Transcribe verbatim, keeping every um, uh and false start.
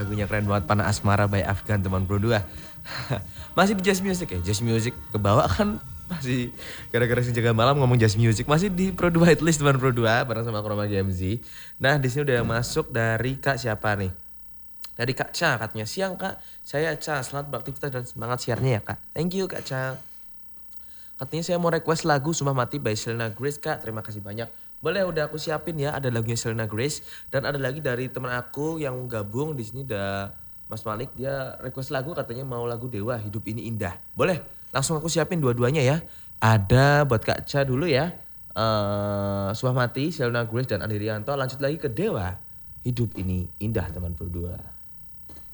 lagunya keren banget, Panah Asmara by Afgan teman Pro dua. Masih di Jazz Music ya, Jazz Music kebawa kan masih gara-gara si jaga malam ngomong Jazz Music, masih di Pro dua Hitlist teman Pro dua bareng sama Chroma G M Z. Nah di sini udah masuk dari Kak siapa nih? Dari Kak Cha, katanya siang Kak, saya Cha, selamat beraktivitas dan semangat siarnya ya Kak. Thank you Kak Cha. Katanya saya mau request lagu Sumpah Mati by Selena Grace Kak, terima kasih banyak. Boleh, udah aku siapin ya, ada lagunya Selena Grace dan ada lagi dari teman aku yang gabung di sini, ada Mas Malik, dia request lagu katanya mau lagu Dewa, Hidup Ini Indah. Boleh, langsung aku siapin dua-duanya ya. Ada buat Kak Cha dulu ya, uh, Sumpah Mati, Selena Grace dan Andi Rianto. Lanjut lagi ke Dewa, Hidup Ini Indah teman berdua.